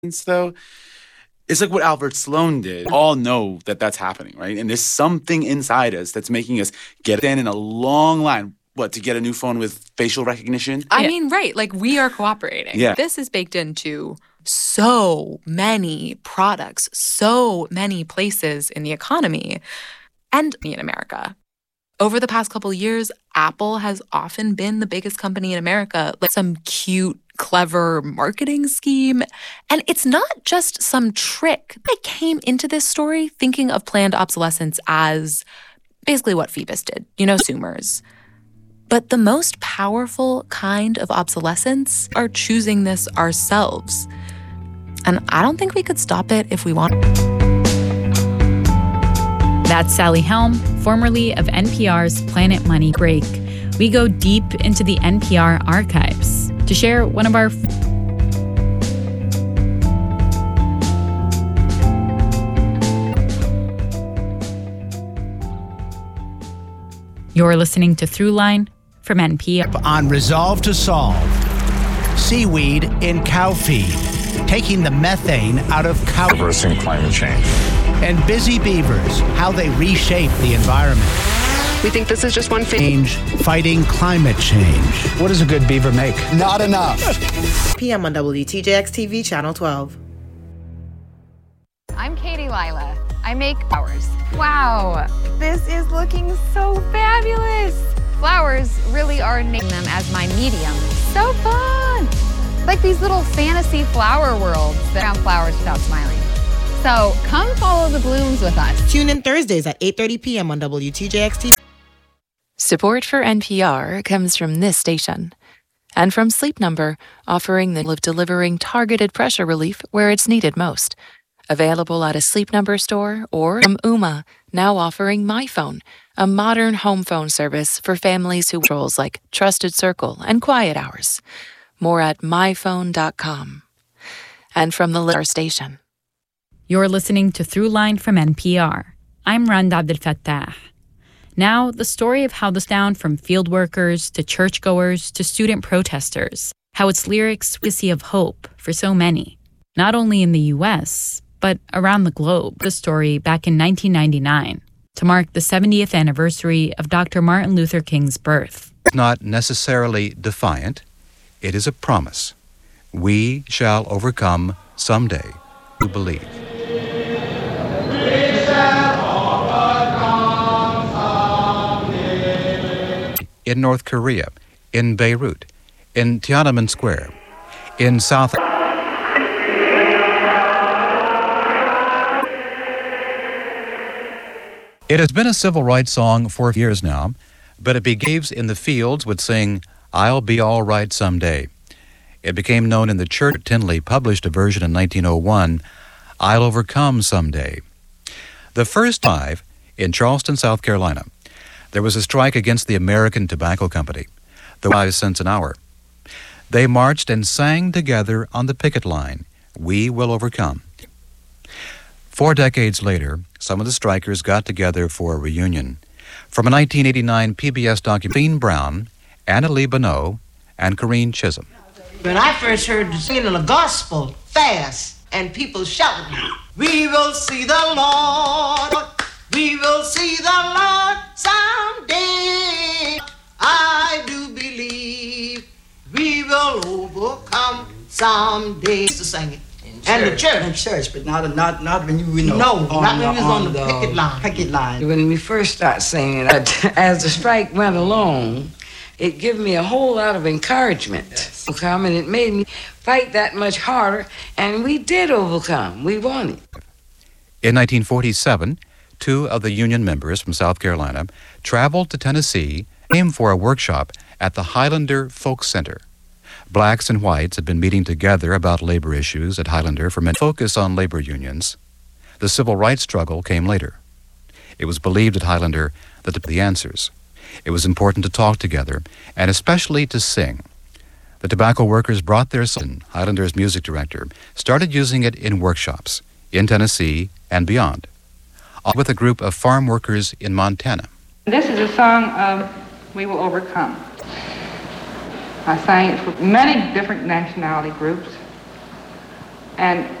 though, it's like what Albert Sloan did. We all know that that's happening, right? And there's something inside us that's making us stand in a long line. What, to get a new phone with facial recognition? I mean, right. Like, we are cooperating. Yeah. This is baked into so many products, so many places in the economy and in America. Over the past couple of years, Apple has often been the biggest company in America, like some cute, clever marketing scheme. And it's not just some trick. I came into this story thinking of planned obsolescence as basically what Phoebus did, consumers. But the most powerful kind of obsolescence are choosing this ourselves. And I don't think we could stop it if we want. That's Sally Helm, formerly of NPR's Planet Money Break. We go deep into the NPR archives to share one of our You're listening to Throughline from NPR. On Resolve to Solve, seaweed in cow feed, taking the methane out of cow... Reversing climate change. And busy beavers, how they reshape the environment. We think this is just one change, fighting climate change. What does a good beaver make? Not enough. PM on WTJX-TV, Channel 12. I'm Katie Lila. I make flowers. Wow, this is looking so fabulous. Flowers really are naming them as my medium. So fun! Like these little fantasy flower worlds that are flowers without smiling. So come follow the blooms with us. Tune in Thursdays at 8:30 p.m. on WTJX-TV. Support for NPR comes from this station and from Sleep Number, offering the of delivering targeted pressure relief where it's needed most. Available at a Sleep Number store or from Ooma, now offering MyPhone, a modern home phone service for families who roles like Trusted Circle and Quiet Hours. More at myphone.com. And from the Litter Station. You're listening to Throughline from NPR. I'm Randa Abdel Fattah. Now, the story of how this down from field workers to churchgoers to student protesters, how its lyrics a sea of hope for so many, not only in the U.S., but around the globe. The story back in 1999 to mark the 70th anniversary of Dr. Martin Luther King's birth. Not necessarily defiant, it is a promise. We shall overcome someday, who believe. In North Korea, in Beirut, in Tiananmen Square, in South... It has been a civil rights song for years now, but it began in the fields would sing, "I'll be all right someday." It became known in the church. Tinley published a version in 1901, "I'll overcome someday." The first time in Charleston, South Carolina, there was a strike against the American Tobacco Company, the 5 cents an hour. They marched and sang together on the picket line, "We will overcome." 4 decades later, some of the strikers got together for a reunion. From a 1989 PBS documentary, Dean Brown, Anna Lee Bonneau, and Corinne Chisholm. When I first heard the singing of the gospel, fast, and people shouting, "We will see the Lord, we will see the Lord someday. I do believe we will overcome someday." To sing it. And the church. In church, but not when you No, not when we was on the picket line. Picket line. When we first started singing, as the strike went along, it gave me a whole lot of encouragement. Yes. And it made me fight that much harder, and we did overcome. We won it. In 1947, 2 of the union members from South Carolina traveled to Tennessee, came for a workshop at the Highlander Folk Center. Blacks and whites had been meeting together about labor issues at Highlander for many focus on labor unions. The civil rights struggle came later. It was believed at Highlander that the answers. It was important to talk together, and especially to sing. The tobacco workers brought their son, Highlander's music director, started using it in workshops in Tennessee and beyond, with a group of farm workers in Montana. This is a song of We Will Overcome. I sang it for many different nationality groups, And